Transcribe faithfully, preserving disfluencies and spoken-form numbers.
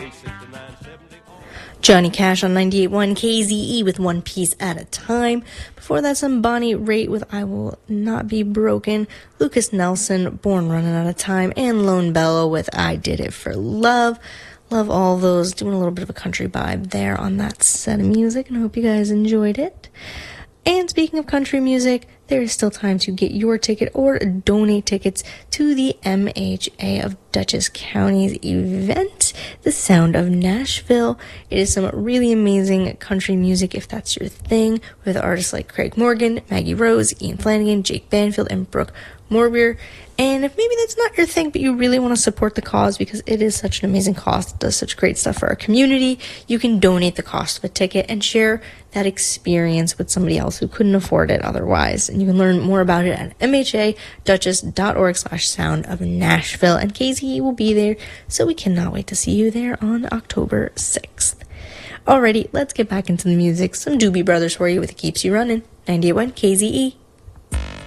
Johnny Cash on ninety-eight point one K Z E with One Piece at a Time. Before that, some Bonnie Raitt with I Will Not Be Broken. Lucas Nelson, Born Running Out of Time. And Lone Bellow with I Did It for Love. Love all those. Doing a little bit of a country vibe there on that set of music. And I hope you guys enjoyed it. And speaking of country music, there is still time to get your ticket or donate tickets to the M H A of Dutchess County's event, The Sound of Nashville. It is some really amazing country music, if that's your thing, with artists like Craig Morgan, Maggie Rose, Ian Flanagan, Jake Banfield, and Brooke Morbier. And if maybe that's not your thing, but you really want to support the cause because it is such an amazing cause, it does such great stuff for our community, you can donate the cost of a ticket and share that experience with somebody else who couldn't afford it otherwise. And you can learn more about it at m h a dutchess dot org slash sound of Nashville. And K Z E will be there, so we cannot wait to see you there on October sixth. Alrighty, let's get back into the music. Some Doobie Brothers for you with Keeps You Running. ninety-eight point one K Z E.